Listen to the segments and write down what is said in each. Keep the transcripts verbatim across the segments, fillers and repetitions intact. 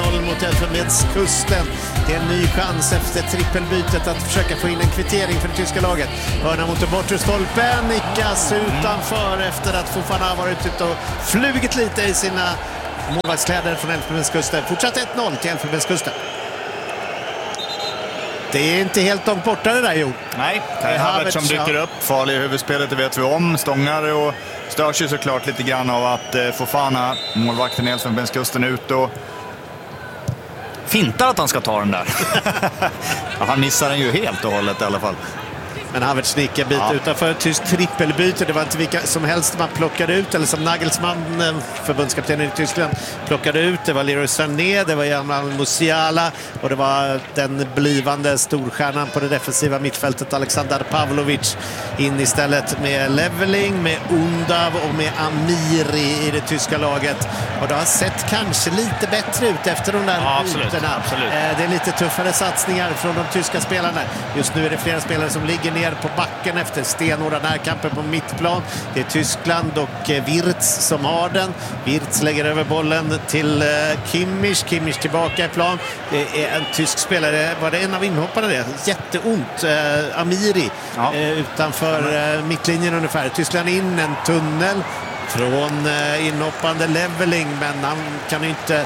noll mot Elfenbenskusten. Det är en ny chans efter trippelbytet att försöka få in en kvittering för det tyska laget. Hörna mot den bortre stolpen, nickas utanför efter att Fofana varit ute och flugit lite i sina målvaktskläder från Elfenbenskusten. Fortsatt ett noll till Elfenbenskusten. Det är inte helt långt borta det där, jo. Nej, Kai Havertz som dyker upp. Farlig i huvudspelet, det vet vi om. Stångar och störs ju såklart lite grann av att eh, Fofana, målvakten i Elfenbenskusten, ut och fintar att han ska ta den där. Ja, han missar den ju helt och hållet i alla fall. Men Havertz nickar bit ja. utanför tysk trippelbyte. Det var inte vilka som helst man plockade ut, eller som Nagelsmann, förbundskaptenen i Tyskland, plockade ut. Det var Leroy Sané, det var Jamal Musiala och det var den blivande storstjärnan på det defensiva mittfältet Alexander Pavlovic in istället med Leveling, med Undav och med Amiri i det tyska laget. Och det har sett kanske lite bättre ut efter de där ja, bytena. Absolut. Det är lite tuffare satsningar från de tyska spelarna. Just nu är det flera spelare som ligger ner på backen efter stenhårda närkamper på mittplan. Det är Tyskland och Wirtz som har den. Wirtz lägger över bollen till Kimmich. Kimmich tillbaka i plan. Det är en tysk spelare. Var det en av inhopparna det? Jätteont. Eh, Amiri ja. eh, utanför eh, mittlinjen ungefär. Tyskland in en tunnel från eh, inhoppande Leveling, men han kan ju inte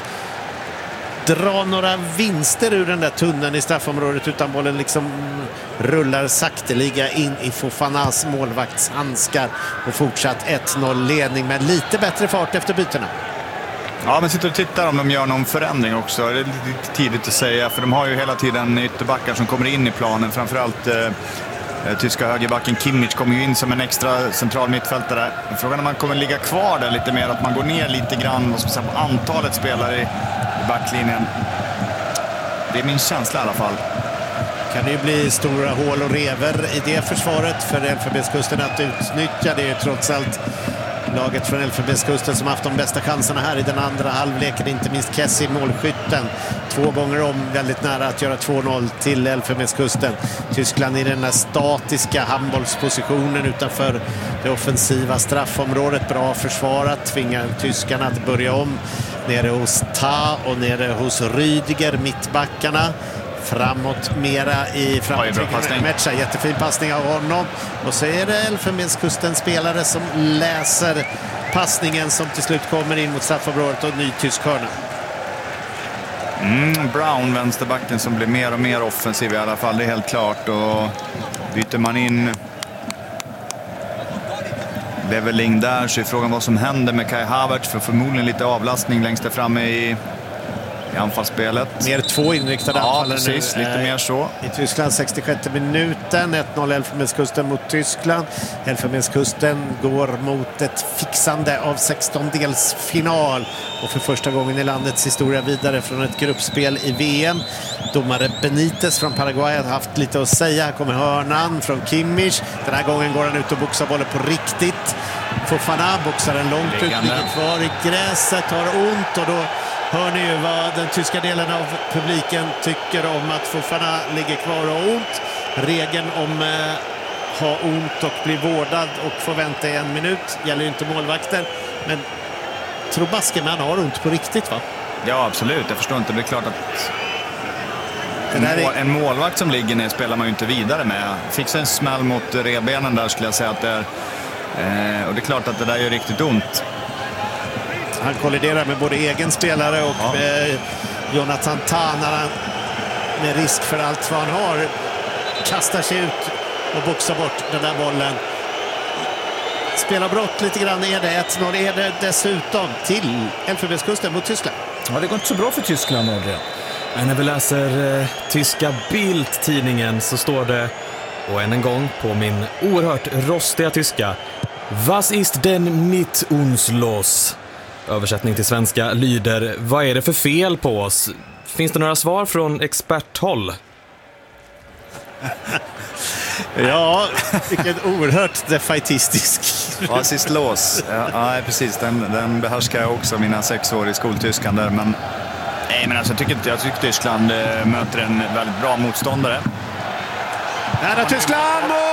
dra några vinster ur den där tunneln i straffområdet, utan bollen liksom rullar sakteliga in i Fofanas målvaktshandskar och fortsatt ett noll ledning med lite bättre fart efter bytena. Ja, men sitter och tittar om de gör någon förändring också. Det är lite tidigt att säga, för de har ju hela tiden ytterbackar som kommer in i planen. Framförallt eh, tyska högerbacken Kimmich kommer ju in som en extra central mittfältare. Frågan är om man kommer ligga kvar där lite mer, att man går ner lite grann vad ska man säga, på antalet spelare i backlinjen. Det är min känsla i alla fall. Kan det ju bli stora hål och rever i det försvaret för Elfenbenskusten att utnyttja. Det är ju trots allt laget från Elfenbenskusten som haft de bästa chanserna här i den andra halvleken, inte minst Kessie, målskytten. Två gånger om väldigt nära att göra två noll till Elfenbenskusten. Tyskland i den här statiska handbollspositionen utanför det offensiva straffområdet. Bra försvarat, tvingar tyskarna att börja om nere hos Ta och nere hos Rüdiger, mittbackarna. Framåt mera i framåtrycken. Metcha, jättefin passning av honom. Och så är det Elfenbenskustens spelare som läser passningen som till slut kommer in mot straffområdet och ny tysk hörna. Mm, Brown, vänsterbacken, som blir mer och mer offensiv i alla fall, det är helt klart. Och byter man in Leveling där, så är frågan vad som händer med Kai Havertz, för förmodligen lite avlastning längst där framme i i anfallsspelet. Mer två inriktade ja, anfallare precis, nu. Lite mer så. I Tyskland sextiosjätte minuten, ett noll Elfenbenskusten mot Tyskland. Elfenbenskusten går mot ett fixande av sextondelsfinal och för första gången i landets historia vidare från ett gruppspel i V M. Domare Benitez från Paraguay har haft lite att säga. Här kommer hörnan från Kimmich. Den här gången går han ut och boxar bollen på riktigt. Fofana boxar den långt ut, ligger kvar i gräset, har ont, och då hör ni ju vad den tyska delen av publiken tycker om att Fofana ligger kvar och har ont. Regeln om eh, ha ont och bli vårdad och få vänta i en minut gäller ju inte målvakter. Men tror Baskeman har ont på riktigt, va? Ja, absolut. Jag förstår inte. Det är klart att en, är... mål, en målvakt som ligger ner spelar man ju inte vidare med. Fixa en smäll mot rebenen där skulle jag säga att det är. Eh, och det är klart att det där gör riktigt ont. Han kolliderar med både egen spelare och ja. med Jonathan Tah när han med risk för allt vad han har kastar sig ut och boxar bort den där bollen. Spelar brott lite grann är det. ett noll är det dessutom till Elfenbenskusten mot Tyskland. Ja, det går inte så bra för Tyskland, Adrian. När vi läser eh, tyska Bild-tidningen så står det, och än en gång på min oerhört rostiga tyska: Was ist denn mit uns los? Översättning till svenska lyder: vad är det för fel på oss? Finns det några svar från experthåll? Ja, vilken oerhört defaitistisk. Was ist los? Ja, ja, precis. Den, den behärskar jag också, mina sex år i skoltyskan där. Men, nej, men alltså, jag tycker inte jag tycker Tyskland äh, möter en väldigt bra motståndare. Nära Tyskland! Mål!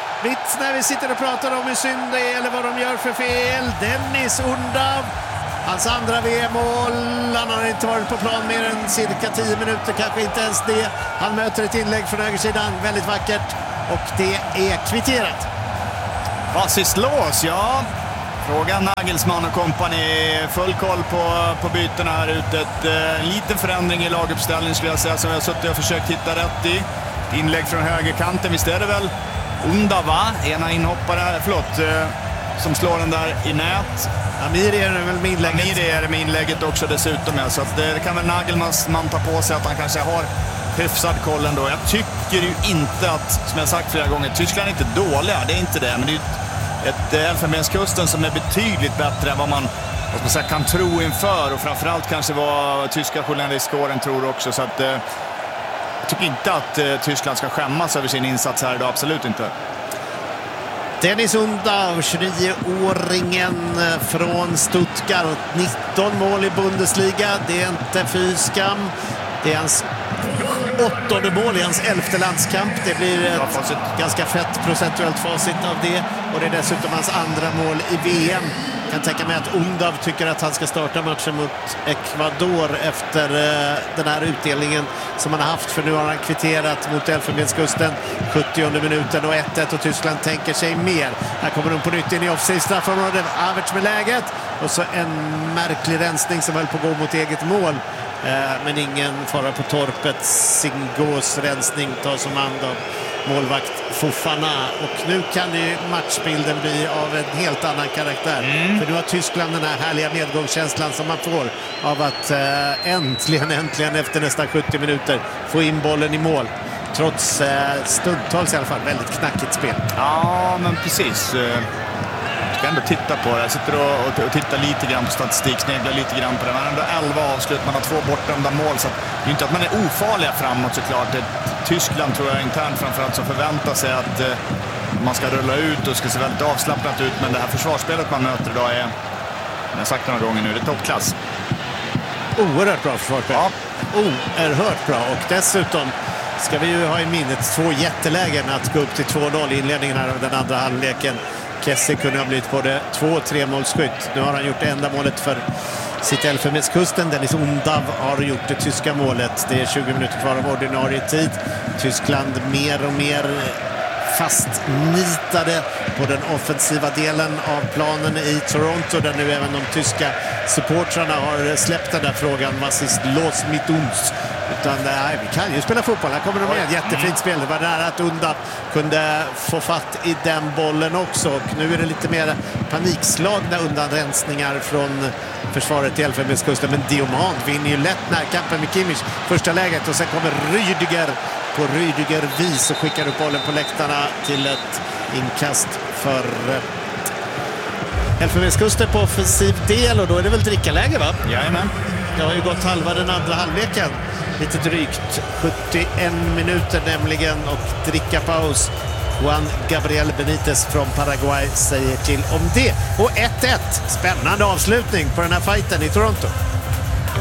Vitt när vi sitter och pratar om hur synd det är eller vad de gör för fel. Dennis Undav. Han Hans andra V M-mål. Han har inte varit på plan mer än cirka tio minuter, kanske inte ens det. Han möter ett inlägg från högersidan, väldigt vackert. Och det är kvitterat. Vasis lås, ja. Fråga Nagelsmann och kompani. Full koll på, på bytena här ute. Ett, eh, en liten förändring i laguppställning skulle jag säga, som jag har suttit och försökt hitta rätt i. Inlägg från högerkanten, visst är det väl Undava, ena inhoppare, förlåt, eh, som slår den där i nät. Amiri är det väl med inlägget. Amiri är det med inlägget också dessutom, ja. Så att det kan väl Nagelsmann ta på sig, att han kanske har hyfsad koll ändå. Jag tycker ju inte att, som jag sagt flera gånger, Tyskland är inte dåliga, det är inte det. Men det är ju ett, ett Elfenbenskusten som är betydligt bättre än vad man, vad man säga, kan tro inför. Och framförallt kanske vad tyska journalistkåren tror också. Så att, eh, jag tycker inte att eh, Tyskland ska skämmas över sin insats här idag, absolut inte. Dennis Undav, tjugonio-åringen från Stuttgart, nitton mål i Bundesliga. Det är inte fy skam. Det är hans åttonde mål i hans elfte landskamp. Det blir ett ganska fett procentuellt facit av det. Och det är dessutom hans andra mål i V M. Jag kan tänka mig att Undav tycker att han ska starta matchen mot Ecuador efter den här utdelningen som han har haft. För nu har han kvitterat mot Elfenbenskusten, sjuttionde minuten och ett ett, och Tyskland tänker sig mer. Här kommer de på nytt in i offside straffområdet. Havertz med läget. Och så en märklig rensning som höll på att gå mot eget mål. Men ingen fara på torpet. Singos rensning tas om hand av målvakt Fofana. Och nu kan ju matchbilden bli av en helt annan karaktär. Mm. För nu har Tyskland den här härliga medgångskänslan som man får av att äh, äntligen, äntligen efter nästan sjuttio minuter få in bollen i mål. Trots äh, stundtals i alla fall väldigt knackigt spel. Ja, men precis. Jag ska ändå titta på det. Jag sitter och, och, och tittar lite grann på statistik, sneglar lite grann på det. Man har ändå elva avslut, man har två bortdömda mål. Så att, det är inte att man är ofarliga framåt såklart. Det, Tyskland tror jag internt framförallt som förväntar sig att eh, man ska rulla ut och ska se väldigt avslappnat ut. Men det här försvarsspelet man möter idag är, jag har sagt det några gånger nu, det är toppklass. Oerhört bra försvarsspel. Ja. Oerhört bra, och dessutom ska vi ju ha i minnet två jättelägen att gå upp till två noll i inledningen här av den andra halvleken. Kessie kunde ha blivit både två- och tre målskytt. Nu har han gjort det enda målet för sitt Elfenbenskusten. Dennis Undav har gjort det tyska målet. Det är tjugo minuter kvar av ordinarie tid. Tyskland mer och mer fastnitade på den offensiva delen av planen i Toronto, där nu även de tyska supportrarna har släppt den där frågan. Was ist los mit uns? Utan nej, vi kan ju spela fotboll. Här kommer de med. Jättefint spel. Det var nära att Undav kunde få fatt i den bollen också. Och nu är det lite mer panikslagna undanrensningar från försvaret i Elfenbenskusten. Men Diomand vinner ju lätt närkampen med Kimmich första läget. Och sen kommer Rüdiger på Rüdiger-vis och skickar upp bollen på läktarna till ett inkast för Elfenbenskusten på offensiv del. Och då är det väl drickaläge, va? Jajamän. Det har ju gått halva den andra halvleken. Lite drygt sjuttioen minuter nämligen, och dricka paus. Juan Gabriel Benitez från Paraguay säger till om det. Och ett ett. Spännande avslutning på den här fighten i Toronto.